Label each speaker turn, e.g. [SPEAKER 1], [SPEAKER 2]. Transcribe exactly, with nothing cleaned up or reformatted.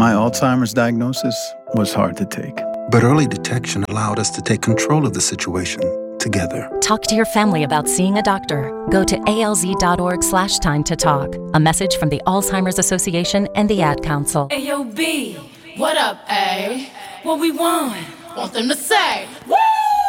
[SPEAKER 1] My Alzheimer's diagnosis was hard to take.
[SPEAKER 2] But early detection allowed us to take control of the situation together.
[SPEAKER 3] Talk to your family about seeing a doctor. Go to alz.org slash time to talk. A message from the Alzheimer's Association and the Ad Council.
[SPEAKER 4] Ayo B, what up, A? What we want? Want them to say, woo!